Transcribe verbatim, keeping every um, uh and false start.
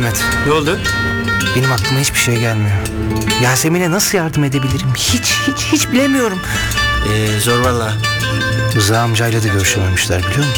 Mehmet, Ne oldu? benim aklıma hiçbir şey gelmiyor. Yasemin'e nasıl yardım edebilirim? Hiç hiç hiç bilemiyorum. Ee, zor valla. Rıza amcayla da görüşememişler, biliyor musun?